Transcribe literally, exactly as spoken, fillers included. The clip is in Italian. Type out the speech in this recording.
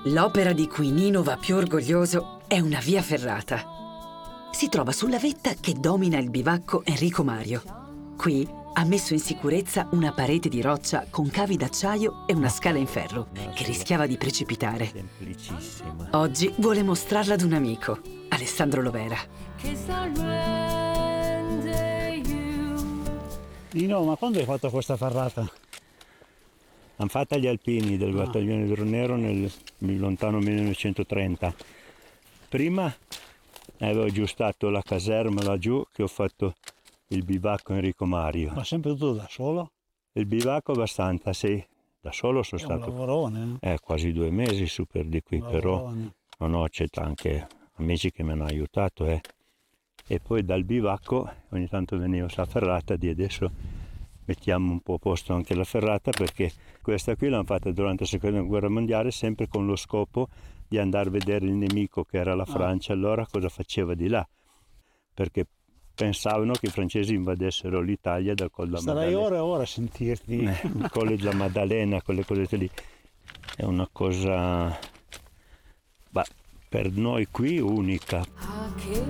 L'opera di cui Nino va più orgoglioso è una via ferrata. Si trova sulla vetta che domina il bivacco Enrico Mario. Qui ha messo in sicurezza una parete di roccia con cavi d'acciaio e una scala in ferro che rischiava di precipitare. Semplicissima. Oggi vuole mostrarla ad un amico, Alessandro Lovera. Nino, ma quando hai fatto questa ferrata? Hanno fatta gli alpini del Ah. battaglione Dronero nel lontano millenovecentotrenta. Prima avevo aggiustato la caserma laggiù, che ho fatto il bivacco Enrico Mario. Ma sempre tutto da solo? Il bivacco abbastanza, sì. Da solo sono È un stato lavorone. eh, quasi due mesi su per di qui, Un però lavorone. no, no, c'è anche amici che mi hanno aiutato. Eh. E poi dal bivacco ogni tanto veniva sta ferrata di adesso mettiamo un po' a posto anche la ferrata, perché questa qui l'hanno fatta durante la seconda guerra mondiale sempre con lo scopo di andare a vedere il nemico che era la Francia, allora cosa faceva di là, perché pensavano che i francesi invadessero l'Italia dal Colle della Starai Maddalena. ore e ore a sentirti. Eh, il Colle della Maddalena, quelle cose lì. È una cosa bah, per noi qui unica.